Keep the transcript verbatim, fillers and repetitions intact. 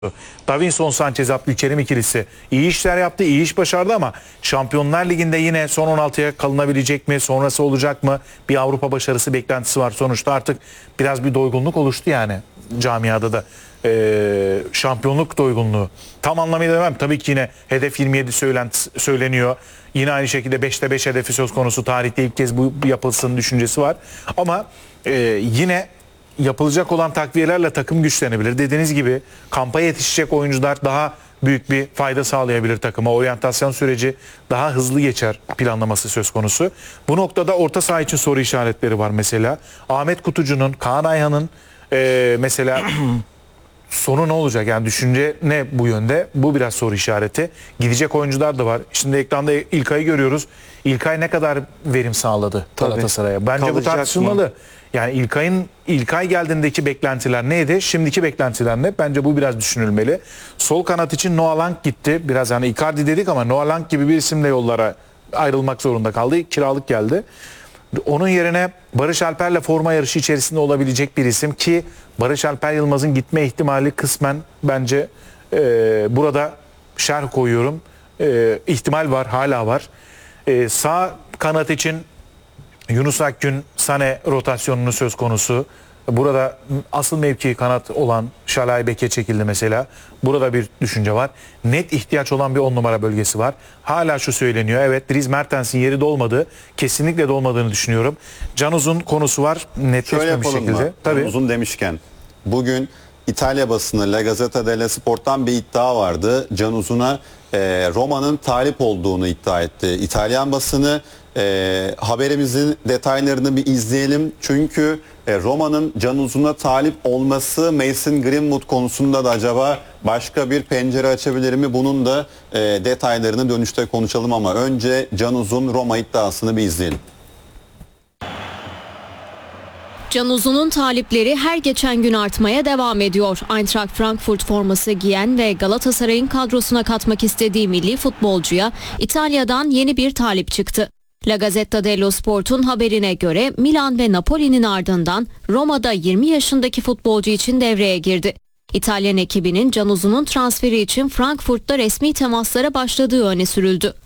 Davinson Sanchez Abdülkerim ikilisi iyi işler yaptı, iyi iş başardı ama Şampiyonlar Ligi'nde yine son on altıya kalınabilecek mi, sonrası olacak mı? Bir Avrupa başarısı beklentisi var. Sonuçta artık biraz bir doygunluk oluştu yani camiada da. Ee, şampiyonluk doygunluğu. Tam anlamıyla demem. Tabii ki yine hedef yirmi yedi söylent, söyleniyor. Yine aynı şekilde beşte beş hedefi söz konusu. Tarihte ilk kez bu yapılsın düşüncesi var. Ama e, yine yapılacak olan takviyelerle takım güçlenebilir. Dediğiniz gibi kampa yetişecek oyuncular daha büyük bir fayda sağlayabilir takıma. Oryantasyon süreci daha hızlı geçer planlaması söz konusu. Bu noktada orta saha için soru işaretleri var mesela. Ahmet Kutucu'nun, Kaan Ayhan'ın e, mesela sonu ne olacak? Yani düşünce ne bu yönde? Bu biraz soru işareti. Gidecek oyuncular da var. Şimdi ekranda İlkay'ı görüyoruz. İlkay ne kadar verim sağladı Galatasaray'a? Bence Kalacak bu tartışılmalı. mı? Yani İlkay'ın İlkay geldiğindeki beklentiler neydi? Şimdiki beklentiler ne? Bence bu biraz düşünülmeli. Sol kanat için Noah Lang gitti. Biraz hani Icardi dedik ama Noah Lang gibi bir isimle yollara ayrılmak zorunda kaldı. Kiralık geldi. Onun yerine Barış Alper'le forma yarışı içerisinde olabilecek bir isim ki Barış Alper Yılmaz'ın gitme ihtimali kısmen bence e, burada şerh koyuyorum. E, ihtimal var, hala var. E, sağ kanat için Yunus Akgün, Sané rotasyonunu söz konusu. Burada asıl mevki kanat olan Şalay Bek'e çekildi mesela. Burada bir düşünce var. Net ihtiyaç olan bir on numara bölgesi var. Hala şu söyleniyor. Evet, Dries Mertens'in yeri dolmadı. Kesinlikle dolmadığını düşünüyorum. Can Uzun konusu var. Netleşmemiş şekilde. Mı? Tabii. Can Uzun demişken bugün İtalya basını La Gazzetta dello Sport'tan bir iddia vardı. Can Uzun'a e, Roma'nın talip olduğunu iddia etti. İtalyan basını e, haberimizin detaylarını bir izleyelim. Çünkü e, Roma'nın Can Uzun'a talip olması Mason Greenwood konusunda da acaba başka bir pencere açabilir mi? Bunun da e, detaylarını dönüşte konuşalım ama önce Can Uzun Roma iddiasını bir izleyelim. Can Uzun'un talipleri her geçen gün artmaya devam ediyor. Eintracht Frankfurt forması giyen ve Galatasaray'ın kadrosuna katmak istediği milli futbolcuya İtalya'dan yeni bir talip çıktı. La Gazzetta dello Sport'un haberine göre Milan ve Napoli'nin ardından Roma'da yirmi yaşındaki futbolcu için devreye girdi. İtalyan ekibinin Can Uzun'un transferi için Frankfurt'ta resmi temaslara başladığı öne sürüldü.